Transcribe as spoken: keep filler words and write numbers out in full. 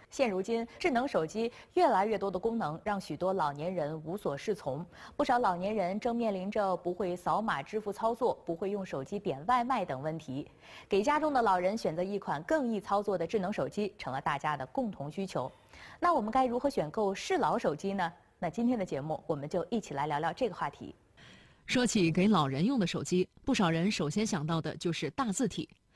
现如今，智能手机越来越多的功能让许多老年人无所适从，不少老年人正面临着不会扫码支付操作、不会用手机点外卖等问题。给家中的老人选择一款更易操作的智能手机，成了大家的共同需求。那我们该如何选购适老手机呢？那今天的节目，我们就一起来聊聊这个话题。 说起给老人用的手机，不少人首先想到的就是大字体。